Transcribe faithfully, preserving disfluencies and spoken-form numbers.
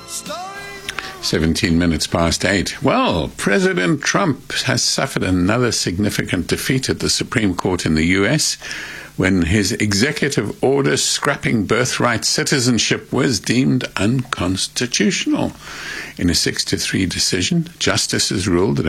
seventeen minutes past eight. Well, President Trump has suffered another significant defeat at the Supreme Court in the U S when his executive order scrapping birthright citizenship was deemed unconstitutional. In a six to three decision, justices ruled that